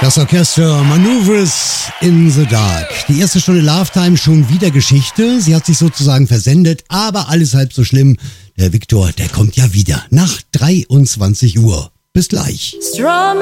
Das Orchester Maneuvers in the Dark. Die erste Stunde Love Time schon wieder Geschichte. Sie hat sich sozusagen versendet, aber alles halb so schlimm. Der Viktor, der kommt ja wieder nach 23 Uhr. Bis gleich.